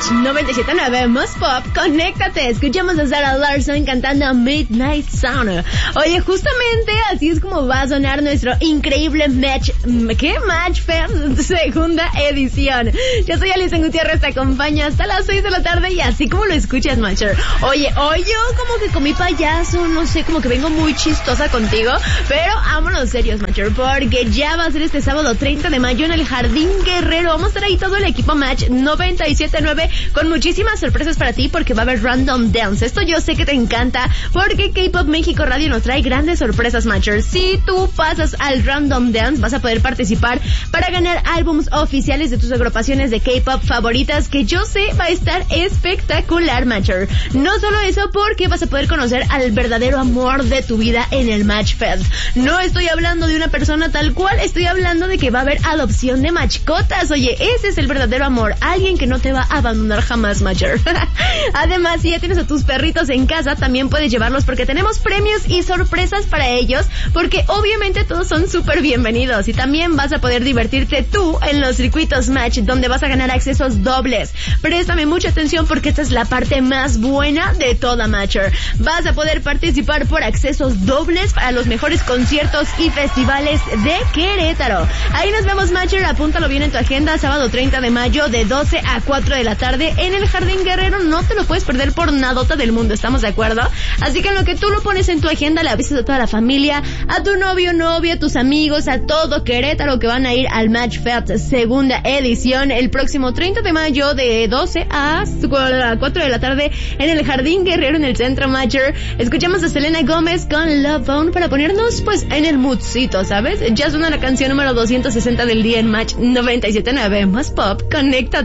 Match 97.9 Más Pop, conéctate. Escuchamos a Sarah Larson cantando Midnight Sun. Oye, justamente así es como va a sonar nuestro increíble Match Fest segunda edición. Yo soy Alison Gutiérrez, te acompaño hasta las 6 de la tarde y así como lo escuchas, Matcher. Oye, hoy yo como que comí payaso, no sé, como que vengo muy chistosa contigo, pero vámonos serios, Matcher, porque ya va a ser este sábado 30 de mayo en el Jardín Guerrero. Vamos a estar ahí todo el equipo Match 97.9 con muchísimas sorpresas para ti, porque va a haber Random Dance. Esto yo sé que te encanta, porque K-Pop México Radio nos trae grandes sorpresas, Matcher. Si tú pasas al Random Dance, vas a poder participar para ganar álbums oficiales de tus agrupaciones de K-Pop favoritas, que yo sé va a estar espectacular, Matcher. No solo eso, porque vas a poder conocer al verdadero amor de tu vida en el Match Fest. No estoy hablando de una persona tal cual, estoy hablando de que va a haber adopción de mascotas. Oye, ese es el verdadero amor, alguien que no te va a abandonar jamás, Matcher. Además, si ya tienes a tus perritos en casa, también puedes llevarlos, porque tenemos premios y sorpresas para ellos, porque obviamente todos son súper bienvenidos. Y también vas a poder divertirte tú en los circuitos Match, donde vas a ganar accesos dobles. Préstame mucha atención, porque esta es la parte más buena de toda, Matcher. Vas a poder participar por accesos dobles para los mejores conciertos y festivales de Querétaro. Ahí nos vemos, Matcher, apúntalo bien en tu agenda, sábado 30 de mayo de 12 a 4 de la tarde en el Jardín Guerrero. No te lo puedes perder por nadota del mundo, ¿estamos de acuerdo? Así que en lo que tú lo pones en tu agenda, le avisas a toda la familia, a tu novio, novia, a tus amigos, a todo Querétaro, que van a ir al Match Fest segunda edición el próximo 30 de mayo de 12 a 4 de la tarde en el Jardín Guerrero, en el centro, Matcher. Escuchamos a Selena Gómez con Love Bone para ponernos pues en el moodcito, ¿sabes? Ya suena la canción número 260 del día en Match 97.9 Más Pop. Conecta.